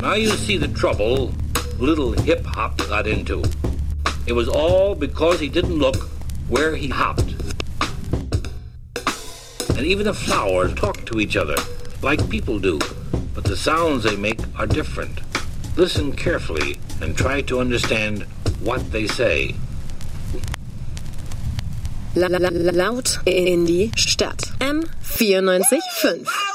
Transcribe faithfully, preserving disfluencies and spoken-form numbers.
Now you see the trouble little Hip Hop got into. It was all because he didn't look where he hopped. And even the flowers talk to each other like people do, but the sounds they make are different. Listen carefully and try to understand what they say. La, la, la, laut in die Stadt. M vierundneunzig Komma fünf.